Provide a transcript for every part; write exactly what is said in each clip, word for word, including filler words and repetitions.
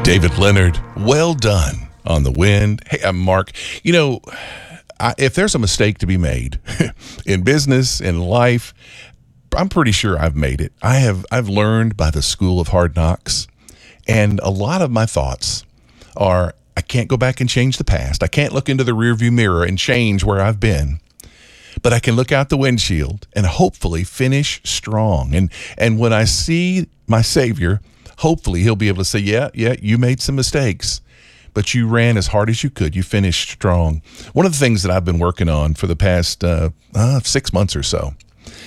David Leonard, well done on the wind. Hey, I'm Mark. You know, I, if there's a mistake to be made in business, in life, I'm pretty sure I've made it. I have, I've learned by the school of hard knocks, and a lot of my thoughts are, I can't go back and change the past. I can't look into the rearview mirror and change where I've been. But I can look out the windshield and hopefully finish strong. And and when I see my Savior, hopefully he'll be able to say, yeah, yeah, you made some mistakes, but you ran as hard as you could. You finished strong. One of the things that I've been working on for the past uh, uh, six months or so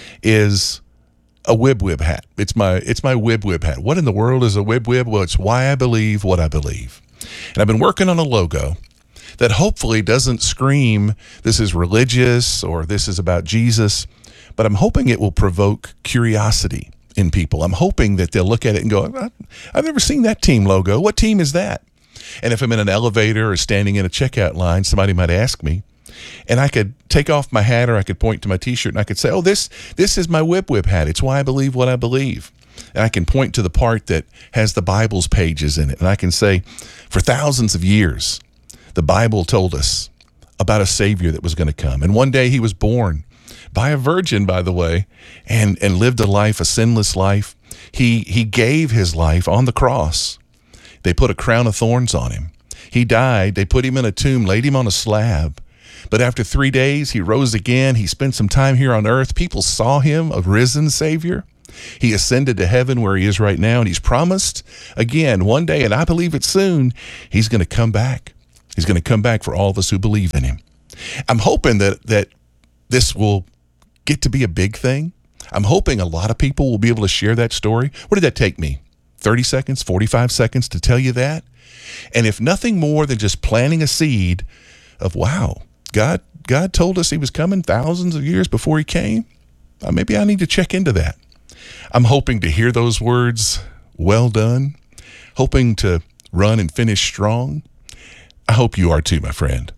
is a Wib Wib hat. It's my it's my Wib Wib hat. What in the world is a Wib Wib? Well, it's why I believe what I believe. And I've been working on a logo that hopefully doesn't scream, this is religious or this is about Jesus, but I'm hoping it will provoke curiosity in people. I'm hoping that they'll look at it and go, I've never seen that team logo. What team is that? And if I'm in an elevator or standing in a checkout line, somebody might ask me, and I could take off my hat or I could point to my T-shirt and I could say, oh, this this is my Wib Wib hat. It's why I believe what I believe. And I can point to the part that has the Bible's pages in it. And I can say, for thousands of years, the Bible told us about a Savior that was going to come. And one day he was born by a virgin, by the way, and, and lived a life, a sinless life. He, he gave his life on the cross. They put a crown of thorns on him. He died. They put him in a tomb, laid him on a slab. But after three days, he rose again. He spent some time here on earth. People saw him, a risen Savior. He ascended to heaven where he is right now, and he's promised again one day, and I believe it soon, he's going to come back. He's going to come back for all of us who believe in him. I'm hoping that that this will get to be a big thing. I'm hoping a lot of people will be able to share that story. What did that take me? thirty seconds, forty-five seconds to tell you that? And if nothing more than just planting a seed of, wow, God, God told us he was coming thousands of years before he came, uh, maybe I need to check into that. I'm hoping to hear those words, well done, hoping to run and finish strong. I hope you are too, my friend.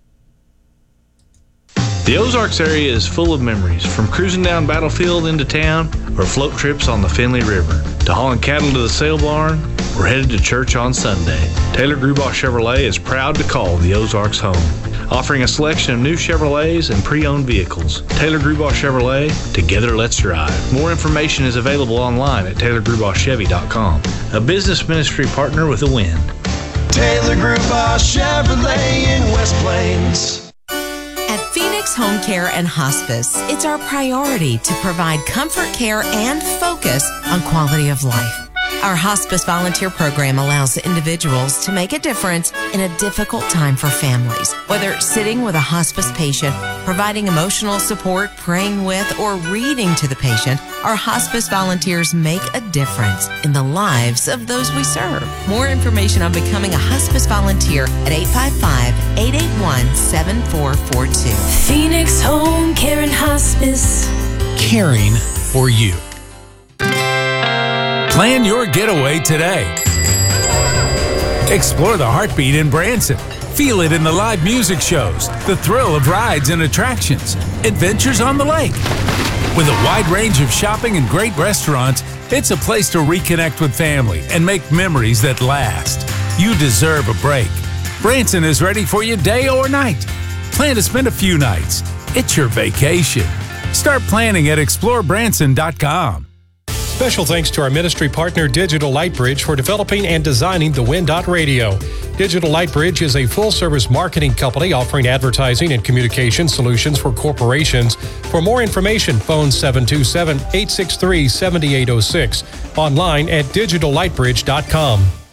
The Ozarks area is full of memories, from cruising down Battlefield into town or float trips on the Finley River. To hauling cattle to the sale barn or headed to church on Sunday. Taylor Grubauer Chevrolet is proud to call the Ozarks home, offering a selection of new Chevrolets and pre-owned vehicles. Taylor Grubauer Chevrolet, together let's drive. More information is available online at taylor grubauer chevy dot com. A business ministry partner with a win. Taylor Grubauer Chevrolet in West Plains. At Phoenix Home Care and Hospice, it's our priority to provide comfort care and focus on quality of life. Our hospice volunteer program allows individuals to make a difference in a difficult time for families. Whether sitting with a hospice patient, providing emotional support, praying with, or reading to the patient, our hospice volunteers make a difference in the lives of those we serve. More information on becoming a hospice volunteer at eight five five, eight eight one, seven four four two. Phoenix Home Care and Hospice. Caring for you. Plan your getaway today. Explore the heartbeat in Branson. Feel it in the live music shows, the thrill of rides and attractions, adventures on the lake. With a wide range of shopping and great restaurants, it's a place to reconnect with family and make memories that last. You deserve a break. Branson is ready for you day or night. Plan to spend a few nights. It's your vacation. Start planning at explore branson dot com. Special thanks to our ministry partner, Digital Lightbridge, for developing and designing the Win Dot Radio. Digital Lightbridge is a full-service marketing company offering advertising and communication solutions for corporations. For more information, phone seven two seven, eight six three, seven eight zero six. Online at digital lightbridge dot com.